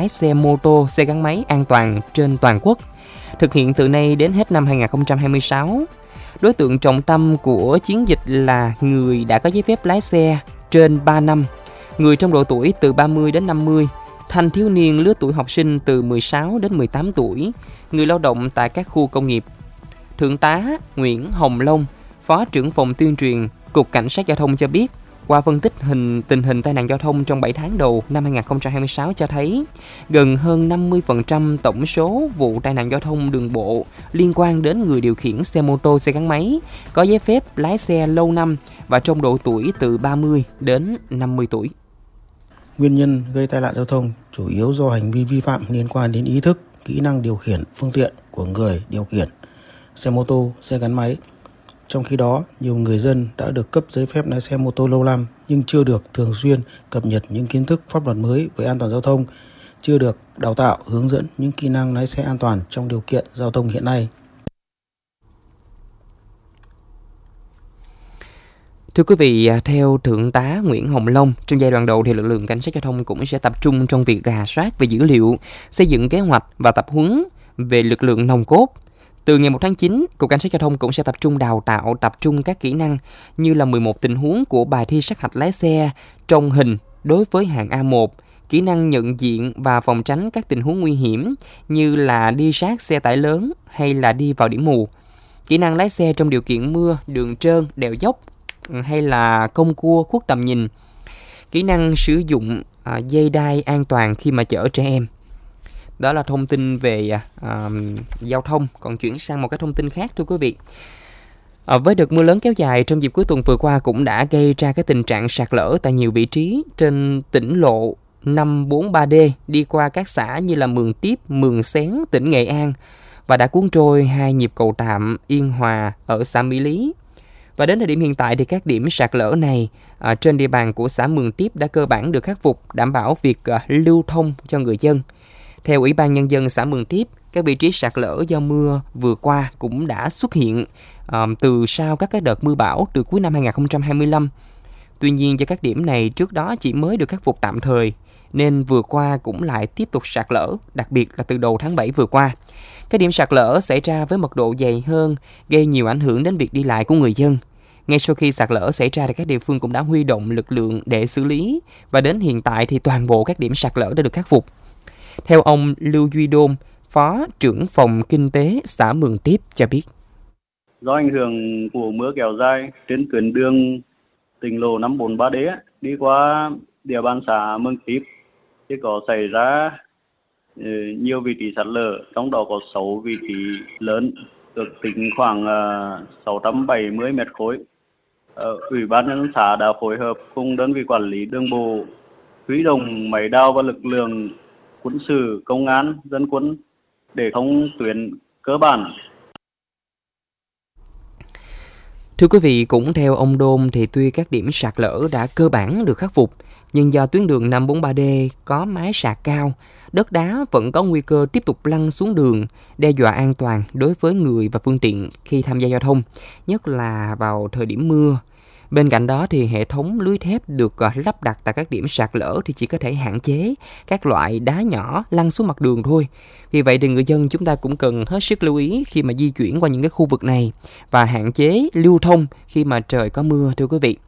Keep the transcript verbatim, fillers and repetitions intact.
lái xe mô tô, xe gắn máy an toàn trên toàn quốc, thực hiện từ nay đến hết năm hai không hai sáu. Đối tượng trọng tâm của chiến dịch là người đã có giấy phép lái xe trên ba năm, người trong độ tuổi từ ba mươi đến năm mươi, thanh thiếu niên lứa tuổi học sinh từ mười sáu đến mười tám tuổi, người lao động tại các khu công nghiệp. Thượng tá Nguyễn Hồng Long, Phó trưởng phòng tuyên truyền, Cục Cảnh sát Giao thông cho biết, qua phân tích hình tình hình tai nạn giao thông trong bảy tháng đầu năm hai không hai sáu cho thấy, gần hơn năm mươi phần trăm tổng số vụ tai nạn giao thông đường bộ liên quan đến người điều khiển xe mô tô, xe gắn máy, có giấy phép lái xe lâu năm và trong độ tuổi từ ba mươi đến năm mươi tuổi. Nguyên nhân gây tai nạn giao thông chủ yếu do hành vi vi phạm liên quan đến ý thức, kỹ năng điều khiển phương tiện của người điều khiển xe mô tô, xe gắn máy. Trong khi đó, nhiều người dân đã được cấp giấy phép lái xe mô tô lâu năm nhưng chưa được thường xuyên cập nhật những kiến thức pháp luật mới về an toàn giao thông, chưa được đào tạo hướng dẫn những kỹ năng lái xe an toàn trong điều kiện giao thông hiện nay. Thưa quý vị, theo Thượng tá Nguyễn Hồng Long, trong giai đoạn đầu thì lực lượng cảnh sát giao thông cũng sẽ tập trung trong việc rà soát về dữ liệu, xây dựng kế hoạch và tập huấn về lực lượng nòng cốt. Từ ngày một tháng chín, Cục Cảnh sát Giao thông cũng sẽ tập trung đào tạo, tập trung các kỹ năng như là mười một tình huống của bài thi sát hạch lái xe trong hình đối với hạng A một, kỹ năng nhận diện và phòng tránh các tình huống nguy hiểm như là đi sát xe tải lớn hay là đi vào điểm mù, kỹ năng lái xe trong điều kiện mưa, đường trơn, đèo dốc hay là cong cua khuất tầm nhìn, kỹ năng sử dụng à, dây đai an toàn khi mà chở trẻ em. Đó là thông tin về à, giao thông. Còn chuyển sang một cái thông tin khác thưa quý vị. À, với đợt mưa lớn kéo dài trong dịp cuối tuần vừa qua cũng đã gây ra cái tình trạng sạt lở tại nhiều vị trí trên tỉnh lộ năm bốn ba D đi qua các xã như là Mường Tiếp, Mường Xén, tỉnh Nghệ An và đã cuốn trôi hai nhịp cầu tạm Yên Hòa ở xã Mỹ Lý. Và đến thời điểm hiện tại thì các điểm sạt lở này à, trên địa bàn của xã Mường Tiếp đã cơ bản được khắc phục, đảm bảo việc à, lưu thông cho người dân. Theo Ủy ban Nhân dân xã Mường Tiếp, các vị trí sạt lở do mưa vừa qua cũng đã xuất hiện um, từ sau các cái đợt mưa bão từ cuối năm hai không hai lăm. Tuy nhiên, do các điểm này trước đó chỉ mới được khắc phục tạm thời, nên vừa qua cũng lại tiếp tục sạt lở, đặc biệt là từ đầu tháng bảy vừa qua. Các điểm sạt lở xảy ra với mật độ dày hơn, gây nhiều ảnh hưởng đến việc đi lại của người dân. Ngay sau khi sạt lở xảy ra thì các địa phương cũng đã huy động lực lượng để xử lý, và đến hiện tại thì toàn bộ các điểm sạt lở đã được khắc phục. Theo ông Lưu Duy Đôn, Phó trưởng phòng kinh tế xã Mường Tiếp cho biết. Do ảnh hưởng của mưa kéo dài trên tuyến đường tỉnh lộ năm bốn ba D đi qua địa bàn xã Mường Tiếp thì có xảy ra nhiều vị trí sạt lở, trong đó có sáu vị trí lớn, được tính khoảng sáu trăm bảy mươi mét khối. Ủy ban nhân dân xã đã phối hợp cùng đơn vị quản lý đường bộ huy động máy đào và lực lượng quân sự, công an, dân quân để thông tuyến cơ bản. Thưa quý vị, cũng theo ông Đôn thì tuy các điểm sạt lở đã cơ bản được khắc phục, nhưng do tuyến đường năm bốn ba D có mái sạt cao, đất đá vẫn có nguy cơ tiếp tục lăn xuống đường, đe dọa an toàn đối với người và phương tiện khi tham gia giao thông, nhất là vào thời điểm mưa. Bên cạnh đó thì hệ thống lưới thép được lắp đặt tại các điểm sạt lở thì chỉ có thể hạn chế các loại đá nhỏ lăn xuống mặt đường thôi. Vì vậy thì người dân chúng ta cũng cần hết sức lưu ý khi mà di chuyển qua những cái khu vực này và hạn chế lưu thông khi mà trời có mưa thưa quý vị.